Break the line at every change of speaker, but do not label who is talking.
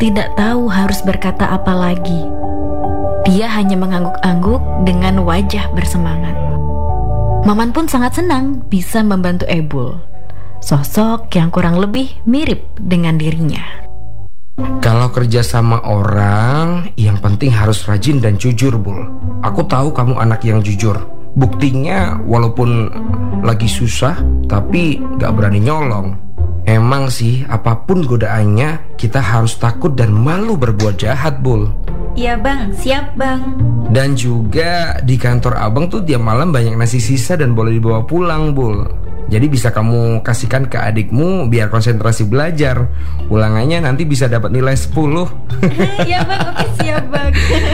tidak tahu harus berkata apa lagi. Dia hanya mengangguk-angguk dengan wajah bersemangat. Maman pun sangat senang bisa membantu Ebul, sosok yang kurang lebih mirip dengan dirinya.
Kalau kerja sama orang, yang penting harus rajin dan jujur, Bul. Aku tahu kamu anak yang jujur. Buktinya walaupun lagi susah, tapi gak berani nyolong. Emang sih, apapun godaannya, kita harus takut dan malu berbuat jahat, Bul.
Iya bang, siap bang.
Dan juga di kantor abang tuh tiap malam banyak nasi sisa dan boleh dibawa pulang, Bul. Jadi bisa kamu kasihkan ke adikmu biar konsentrasi belajar. Ulangannya nanti bisa dapat nilai 10.
Iya bang, oke siap bang.